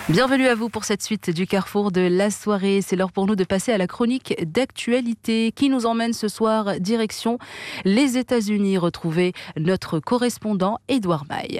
Bienvenue à vous pour cette suite du Carrefour de la soirée. C'est l'heure pour nous de passer à la chronique d'actualité qui nous emmène ce soir direction les États-Unis. Retrouver notre correspondant Édouard Maille.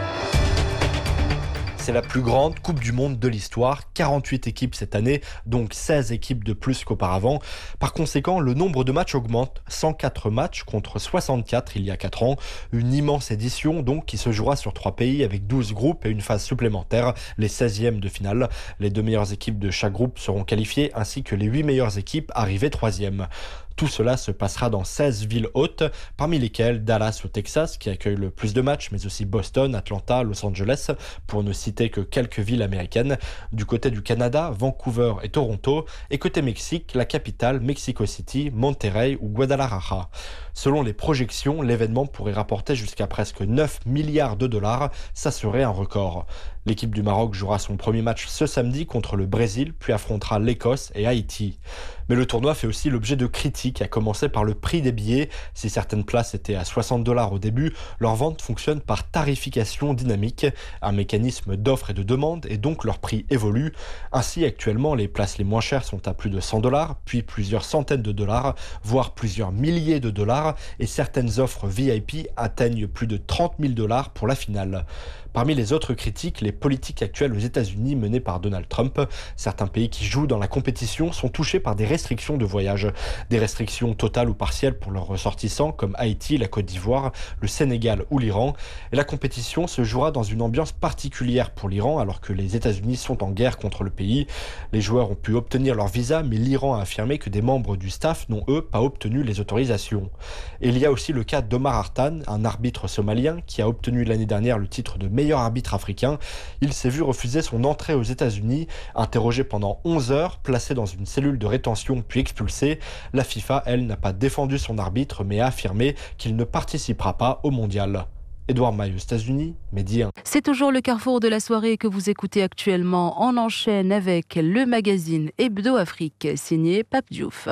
C'est la plus grande Coupe du Monde de l'histoire, 48 équipes cette année, donc 16 équipes de plus qu'auparavant. Par conséquent, le nombre de matchs augmente, 104 matchs contre 64 il y a 4 ans. Une immense édition donc qui se jouera sur 3 pays avec 12 groupes et une phase supplémentaire, les 16e de finale. Les 2 meilleures équipes de chaque groupe seront qualifiées ainsi que les 8 meilleures équipes arrivées 3e. Tout cela se passera dans 16 villes hautes, parmi lesquelles Dallas au Texas, qui accueille le plus de matchs, mais aussi Boston, Atlanta, Los Angeles, pour ne citer que quelques villes américaines. Du côté du Canada, Vancouver et Toronto, et côté Mexique, la capitale, Mexico City, Monterrey ou Guadalajara. Selon les projections, l'événement pourrait rapporter jusqu'à presque 9 milliards de dollars, ça serait un record. L'équipe du Maroc jouera son premier match ce samedi contre le Brésil, puis affrontera l'Écosse et Haïti. Mais le tournoi fait aussi l'objet de critiques, à commencer par le prix des billets. Si certaines places étaient à 60 $ au début, leur vente fonctionne par tarification dynamique, un mécanisme d'offre et de demande, et donc leur prix évolue. Ainsi, actuellement, les places les moins chères sont à plus de 100 $, puis plusieurs centaines de dollars, voire plusieurs milliers de dollars, et certaines offres VIP atteignent plus de 30 000 $ pour la finale. Parmi les autres critiques, les politiques actuelles aux États-Unis menées par Donald Trump. Certains pays qui jouent dans la compétition sont touchés par des restrictions de voyage. Des restrictions totales ou partielles pour leurs ressortissants comme Haïti, la Côte d'Ivoire, le Sénégal ou l'Iran. Et la compétition se jouera dans une ambiance particulière pour l'Iran alors que les États-Unis sont en guerre contre le pays. Les joueurs ont pu obtenir leur visa, mais l'Iran a affirmé que des membres du staff n'ont eux pas obtenu les autorisations. Et il y a aussi le cas d'Omar Hartan, un arbitre somalien qui a obtenu l'année dernière le titre de meilleur arbitre africain. Il s'est vu refuser son entrée aux États-Unis. Interrogé pendant 11 heures, placé dans une cellule de rétention puis expulsé, la FIFA, elle, n'a pas défendu son arbitre mais a affirmé qu'il ne participera pas au mondial. Édouard Maille aux États-Unis, Midi 1. C'est toujours le Carrefour de la soirée que vous écoutez actuellement. On enchaîne avec le magazine Hebdo Afrique, signé Pape Diouf.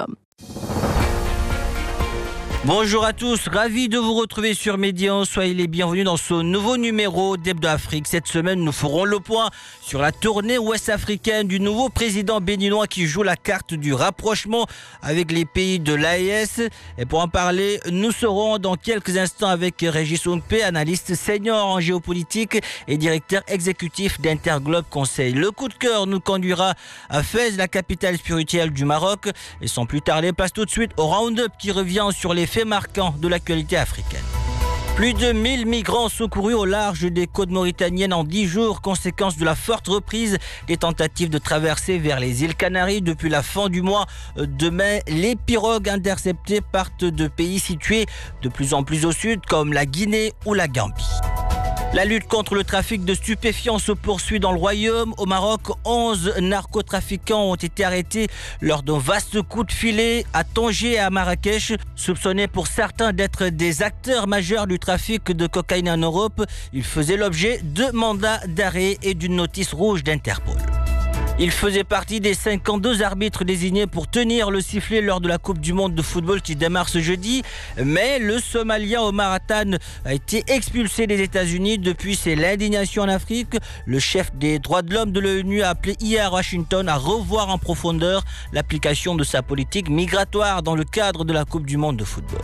Bonjour à tous, ravi de vous retrouver sur Médian. Soyez les bienvenus dans ce nouveau numéro d'Hebdo Afrique. Cette semaine, nous ferons le point sur la tournée ouest-africaine du nouveau président béninois qui joue la carte du rapprochement avec les pays de l'AES. Et pour en parler, nous serons dans quelques instants avec Régis Oungpé, analyste senior en géopolitique et directeur exécutif d'Interglobe Conseil. Le coup de cœur nous conduira à Fès, la capitale spirituelle du Maroc. Et sans plus tarder, place tout de suite au round-up qui revient sur les faits marquants de l'actualité africaine. Plus de 1000 migrants secourus au large des côtes mauritaniennes en 10 jours, conséquence de la forte reprise des tentatives de traversée vers les îles Canaries depuis la fin du mois de mai. Les pirogues interceptées partent de pays situés de plus en plus au sud, comme la Guinée ou la Gambie. La lutte contre le trafic de stupéfiants se poursuit dans le royaume. Au Maroc, 11 narcotrafiquants ont été arrêtés lors d'un vaste coup de filet à Tanger et à Marrakech. Soupçonnés pour certains d'être des acteurs majeurs du trafic de cocaïne en Europe, ils faisaient l'objet de mandats d'arrêt et d'une notice rouge d'Interpol. Il faisait partie des 52 arbitres désignés pour tenir le sifflet lors de la Coupe du Monde de football qui démarre ce jeudi. Mais le Somalien Omar Hartan a été expulsé des États-Unis. Depuis, c'est l'indignation en Afrique. Le chef des droits de l'homme de l'ONU a appelé hier Washington à revoir en profondeur l'application de sa politique migratoire dans le cadre de la Coupe du Monde de football.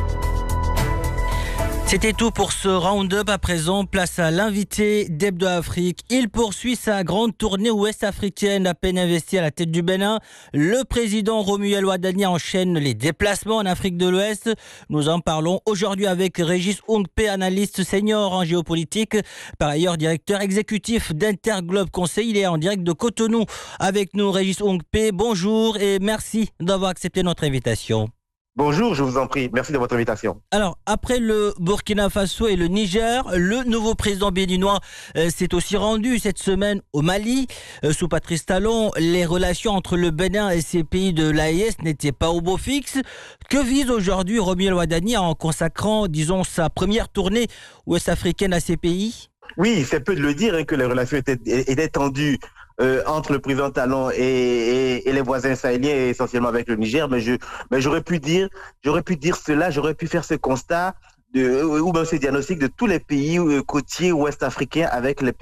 C'était tout pour ce round-up. À présent, place à l'invité d'Hebdo Afrique. Il poursuit sa grande tournée ouest-africaine à peine investi à la tête du Bénin. Le président Romuald Wadani enchaîne les déplacements en Afrique de l'Ouest. Nous en parlons aujourd'hui avec Régis Oungpé, analyste senior en géopolitique, par ailleurs directeur exécutif d'Interglobe Conseil. Il est en direct de Cotonou avec nous. Régis Oungpé, bonjour et merci d'avoir accepté notre invitation. Bonjour, je vous en prie. Merci de votre invitation. Alors, après le Burkina Faso et le Niger, le nouveau président béninois s'est aussi rendu cette semaine au Mali. Sous Patrice Talon, les relations entre le Bénin et ses pays de l'AES n'étaient pas au beau fixe. Que vise aujourd'hui Romuald Wadani en consacrant, disons, sa première tournée ouest-africaine à ces pays ? Oui, c'est peu de le dire que les relations étaient tendues entre le président Talon et les voisins sahéliens, essentiellement avec le Niger, mais j'aurais pu dire cela, j'aurais pu faire ce constat ou ce diagnostic de tous les pays côtiers ouest-africains avec les